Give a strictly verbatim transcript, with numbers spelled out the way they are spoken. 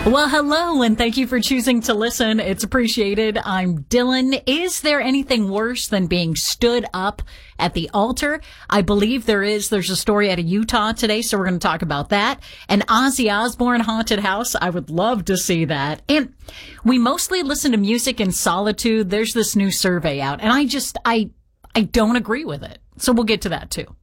Well, hello, and thank you for choosing to listen. It's appreciated. I'm Dylan. Is there anything worse than being stood up at the altar? I believe there is. There's a story out of Utah today, so we're going to talk about that. An Ozzy Osbourne haunted house. I would love to see that. And we mostly listen to music in solitude. There's this new survey out, and I just, I, I don't agree with it. So we'll get to that too.